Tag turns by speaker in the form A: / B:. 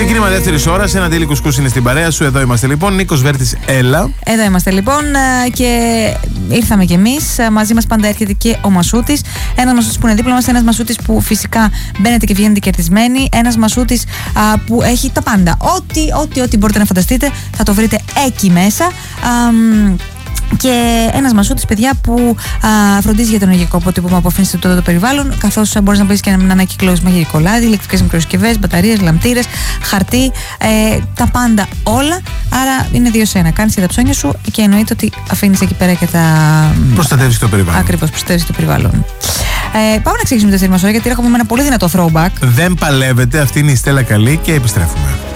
A: Ξεκίνημα δεύτερης ώρας. Ένα Daily Κουσκούς είναι στην παρέα σου. Εδώ είμαστε λοιπόν. Νίκος Βέρτης, έλα.
B: Εδώ είμαστε λοιπόν και ήρθαμε κι εμείς. Μαζί μας πάντα έρχεται και ο Μασούτης. Ένας Μασούτης που είναι δίπλα μας. Ένας Μασούτης που φυσικά μπαίνετε και βγαίνετε κερδισμένοι. Ένας Μασούτης που έχει τα πάντα. Ό,τι μπορείτε να φανταστείτε θα το βρείτε εκεί μέσα. Και ένας Μασούτης, παιδιά, που φροντίζει για τον ενεργειακό αποτύπωμα που αφήνει το περιβάλλον, καθώς μπορείς να πεις και να ανακυκλώσεις μαγειρικό λάδι, ηλεκτρικές μικροσκευές, μπαταρίες, λαμπτήρες, χαρτί, τα πάντα όλα. Άρα είναι 2 σε 1. Κάνεις και τα ψώνια σου και εννοείται ότι αφήνεις εκεί πέρα και τα.
A: Προστατεύεις το περιβάλλον.
B: Ακριβώς, προστατεύεις το περιβάλλον. Πάμε να ξεκινήσουμε τη δεύτερη μας ώρα, γιατί έχουμε ένα πολύ δυνατό throwback.
A: Δεν παλεύετε, αυτή είναι η Στέλλα Καλή και επιστρέφουμε.